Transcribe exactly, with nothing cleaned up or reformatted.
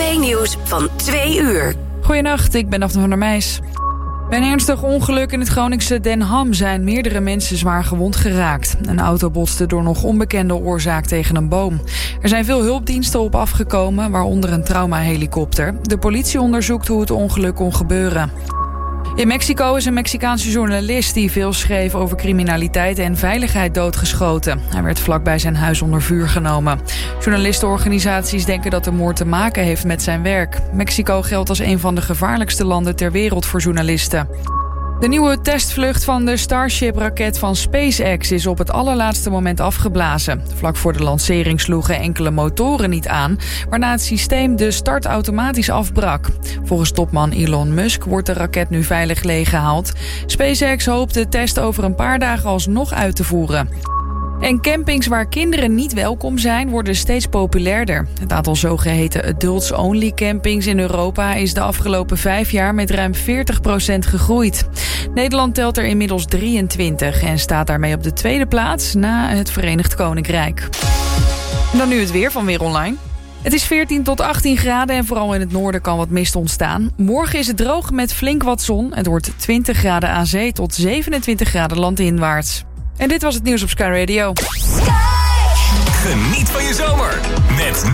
B-nieuws van twee uur. Goedenacht, ik ben Daphne van der Meijs. Bij een ernstig ongeluk in het Groningse Den Ham zijn meerdere mensen zwaar gewond geraakt. Een auto botste door nog onbekende oorzaak tegen een boom. Er zijn veel hulpdiensten op afgekomen, waaronder een traumahelikopter. De politie onderzoekt hoe het ongeluk kon gebeuren. In Mexico is een Mexicaanse journalist die veel schreef over criminaliteit en veiligheid doodgeschoten. Hij werd vlakbij zijn huis onder vuur genomen. Journalistenorganisaties denken dat de moord te maken heeft met zijn werk. Mexico geldt als een van de gevaarlijkste landen ter wereld voor journalisten. De nieuwe testvlucht van de Starship-raket van SpaceX is op het allerlaatste moment afgeblazen. Vlak voor de lancering sloegen enkele motoren niet aan, waarna het systeem de start automatisch afbrak. Volgens topman Elon Musk wordt de raket nu veilig leeggehaald. SpaceX hoopt de test over een paar dagen alsnog uit te voeren. En campings waar kinderen niet welkom zijn, worden steeds populairder. Het aantal zogeheten adults-only campings in Europa is de afgelopen vijf jaar met ruim veertig procent gegroeid. Nederland telt er inmiddels drieëntwintig en staat daarmee op de tweede plaats na het Verenigd Koninkrijk. En dan nu het weer van Weer Online. Het is veertien tot achttien graden en vooral in het noorden kan wat mist ontstaan. Morgen is het droog met flink wat zon. Het wordt twintig graden aan zee tot zevenentwintig graden landinwaarts. En dit was het nieuws op Sky Radio. Geniet van je zomer met